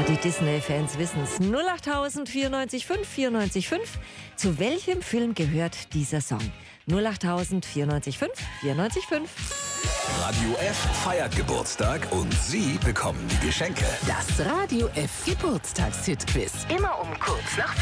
Die Disney-Fans wissen es. 08000 94 5 94 5. Zu welchem Film gehört dieser Song? 08000 94 5 94 5. Radio F feiert Geburtstag und Sie bekommen die Geschenke. Das Radio F Geburtstagshit-Quiz. Immer um kurz nach